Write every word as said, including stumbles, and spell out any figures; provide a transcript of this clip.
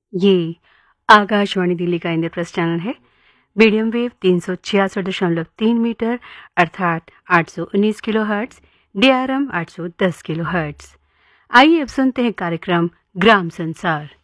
ये आकाशवाणी दिल्ली का इंद्रप्रस्थ चैनल है। मीडियम वेव तीन सौ छियासठ दशमलव तीन मीटर अर्थात आठ सौ उन्नीस kilo hertz, D R M आठ सौ दस किलो हर्ट्स। आइए अब सुनते हैं कार्यक्रम ग्राम संसार।